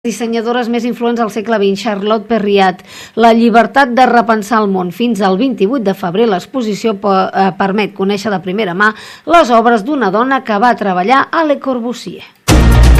dissenyadores més influents al segle XX, Charlotte Perriat. La llibertat de repensar el món. Fins al 28 de febrer l'exposició permet conèixer de primera mà les obres d'una dona que va treballar a Le Corbusier.